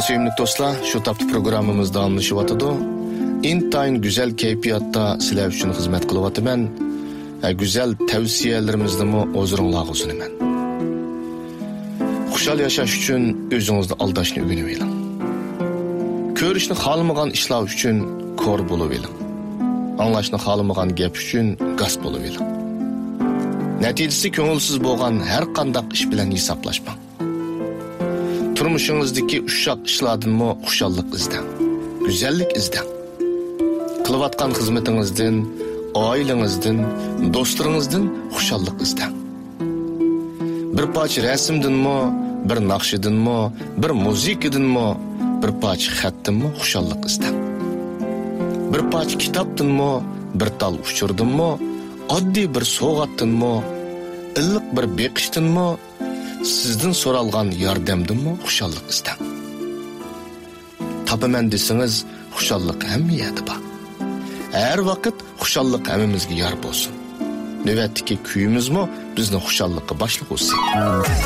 Sevimli dostlar, şu taptı programımız davamlaşıvatıdı. İntayın güzel keyfiyatta sizler üçün hizmet kılıvatımen. Güzel tavsiyelerimizni mi ozurunlağı olsun hemen. Kuşal yaşaş üçün özünüzde aldaşını ögünüveyin. Körüşünü halımıgan işler üçün kor buluveyin. Anlaşını halımıgan gep üçün gaz buluveyin. Neticesi köngülsüz boğan her kandak iş bilen hesaplaşma. Turmuşunuzdaki uşak işladın mı kuşallık izden, güzellik izden. Kılıvatkan hizmetinizden, ailenizden, dostlarınızdan kuşallık izden. Bir parça resimdin mi, bir nakşidin mi, bir müzikidin mi, bir parça xattin mi kuşallık izden. Bir parça kitapdin mi, bir tal uçurdun mu, oddiy bir soğattın mı, illik bir bekiştin mi, sizden soralgan yardımdın mı kuşallık izden. Tapımen desiniz, kuşallık hemmiyeti ba. Her vakit kuşallık hemmimizge yar bolsun. Növetdeki kүйümüz mü, bizden kuşallıkka başlık olsun.